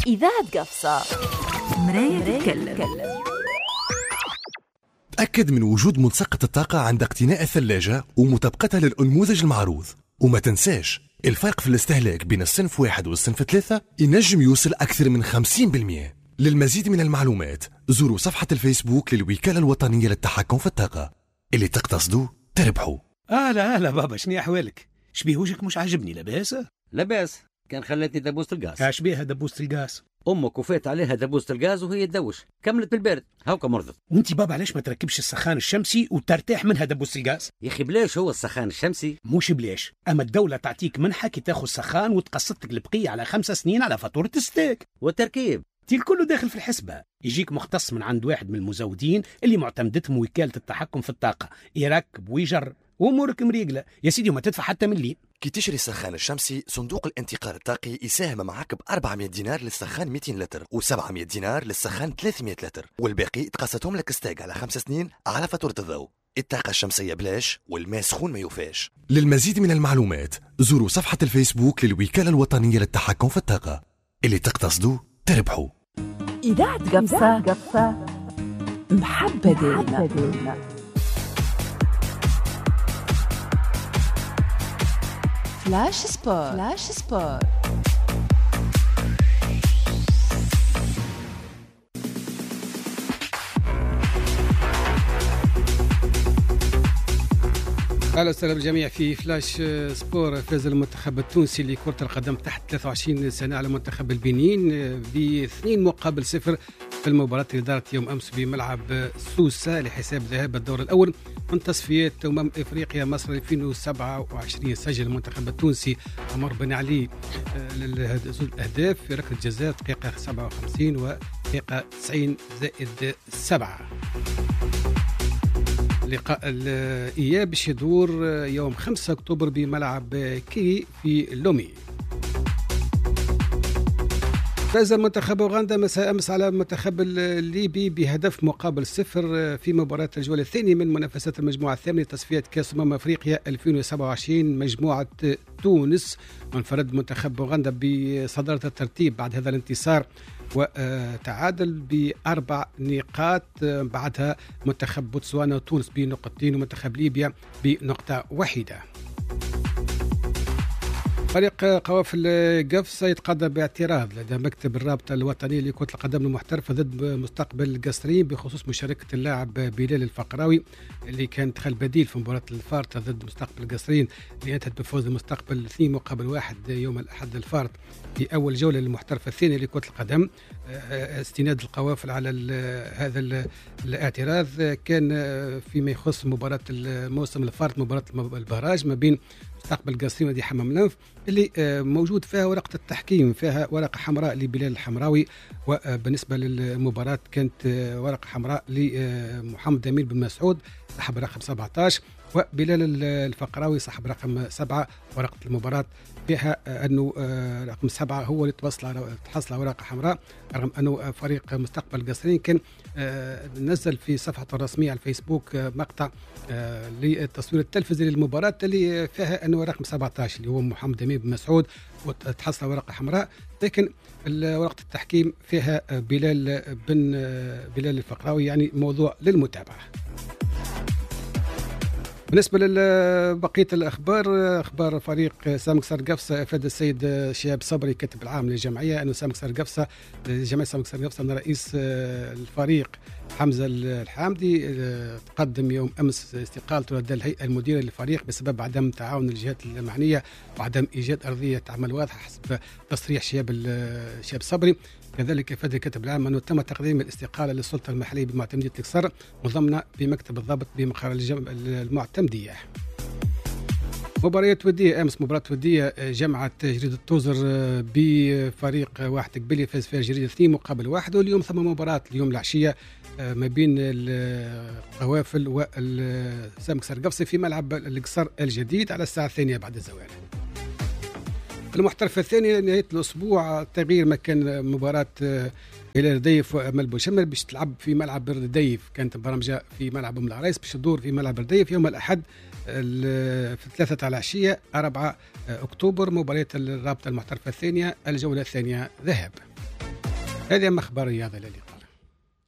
إذاعة قفصة، مراية تتكلم. تأكد من وجود ملصقة الطاقة عند اقتناء الثلاجة ومطابقتها للأنموذج المعروض، وما تنساش الفرق في الاستهلاك بين الصنف 1 والصنف 3 ينجم يوصل أكثر من 50%. للمزيد من المعلومات زوروا صفحة الفيسبوك للوكالة الوطنية للتحكم في الطاقة. اللي تقتصدوا تربحوا. لا بابا، شنو أحوالك؟ شبيه وجهك مش عاجبني؟ لاباس كان خلتني دبوسة الغاز. اشبيها دبوسة الغاز؟ امك وفات عليها دبوسة الغاز وهي تدوش، كملت بالبرد هاوكا مرضت. وانت بابا علاش ما تركبش السخان الشمسي وترتاح منها دبوسة الغاز؟ يا اخي بلاش هو السخان الشمسي؟ مش بلاش، اما الدولة تعطيك منحة كي تاخذ سخان وتقسطك البقية على 5 سنين على فاتورة الستيك والتركيب تي كله داخل في الحسبة. يجيك مختص من عند واحد من المزودين اللي معتمدتهم وكالة التحكم في الطاقة، يركب ويجر وامورك مريقله يا سيدي، وما تدفع حتى مليم. كي تشري السخان الشمسي صندوق الانتقال الطاقي يساهم معك ب 400 دينار للسخان 200 لتر و700 دينار للسخان 300 لتر، والباقي تقسطهم لك ستاك على 5 سنين على فاتورة الضوء. الطاقة الشمسية بلاش والماء سخون ما يوفاش. للمزيد من المعلومات زوروا صفحة الفيسبوك للوكالة الوطنية للتحكم في الطاقة. اللي تقتصدوا تربحوا. إذاعة قفصة، محبة ديالنا. فلاش سبور. أهلا وسهلا بالجميع في فلاش سبور. فاز المنتخب التونسي لكرة القدم تحت 23 سنة على منتخب البنين ب2-0 في المباراة اللي دارت يوم أمس بملعب سوسة لحساب ذهاب الدور الأول من تصفيات إفريقيا مصر 2027. سجل المنتخب التونسي عمر بن علي الأهداف في ركلة جزاء دقيقة 57 ودقيقة 90+7. لقاء الإياب باش يدور يوم 5 أكتوبر بملعب كي في لومي. فاز منتخب أوغندا مساء أمس على المنتخب الليبي بهدف مقابل 0 في مباراة الجولة الثانية من منافسات المجموعة الثامنة لتصفية كأس أفريقيا 2027 مجموعة تونس. وانفرد منتخب أوغندا بصدارة الترتيب بعد هذا الانتصار وتعادل ب4 نقاط. بعدها منتخب بوتسوانا وتونس بنقطتين ومنتخب ليبيا بنقطة واحدة. فريق قوافل قفصة يتقدم باعتراض لدى مكتب الرابطة الوطنية لكرة القدم المحترفة ضد مستقبل القصرين بخصوص مشاركة اللاعب بلال الفقراوي اللي كان دخل بديل في مباراة الفارطة ضد مستقبل القصرين اللي انتهت بفوز المستقبل 2-1 يوم الأحد الفارط في أول جولة للمحترفة الثانية لكرة القدم. استناد القوافل على هذا الاعتراض كان فيما يخص مباراة الموسم الفارط، مباراة البراج ما بين مستقبل القصرين ودي حمام الأنف اللي موجود فيها ورقة التحكيم، فيها ورقة حمراء لبلال الحمراوي، وبالنسبة للمباراة كانت ورقة حمراء لمحمد أمير بن مسعود صاحب رقم 17 وبلال الفقراوي صاحب رقم 7. ورقة المباراة فيها أنه رقم 7 هو اللي تحصل على ورقة حمراء، رغم أنه فريق مستقبل القصرين كان نزل في صفحته الرسمية على الفيسبوك مقطع للتصوير التلفزيوني للمباراة اللي فيها أنه رقم 17 اللي هو محمد أمين بن مسعود وتحصل ورقة حمراء، لكن ورقة التحكيم فيها بلال الفقراوي، يعني موضوع للمتابعة. بالنسبة لبقية الأخبار، أخبار فريق سامك سار قفصة، أفاد السيد شهاب صبري كاتب العام للجمعية أنه سامك سار قفصة جمعية سامك سار قفصة أن رئيس الفريق حمزة الحامدي تقدم يوم أمس استقالته لدى الهيئة المديرة للفريق بسبب عدم تعاون الجهات المعنية وعدم إيجاد أرضية عمل واضحة حسب تصريح شهاب صبري. كذلك أفاد الكاتب العام أنه تم تقديم الاستقالة للسلطة المحلية بمعتمدية القصر مضمنة بمكتب الضابط بمقر المعتمدية. مباريات ودية أمس، مباراة ودية جمعت جريدة توزر بفريق واحد قبلي فاز فيها جريدة 2-1، واليوم ثم مباراة اليوم العشية ما بين القوافل والسامك سار قفصة في ملعب القصر الجديد على الساعة 2 بعد الزوال. المحترفة الثانية نهاية الأسبوع تغيير مكان مباراة هلال رديف وأمل بوشمل باش تلعب في ملعب رديف، كانت برمجة في ملعب أم العرايس باش تدور في ملعب رديف يوم الأحد في 3 العشية 4 أكتوبر. مباراة الرابطة المحترفة الثانية الجولة الثانية ذهاب. هذا مخبري هذا اللقاء.